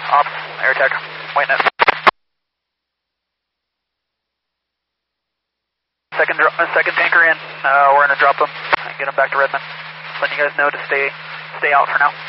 Ops, air tech, witness. Second tanker in. We're gonna drop them and get them back to Redmond. Letting you guys know to stay out for now.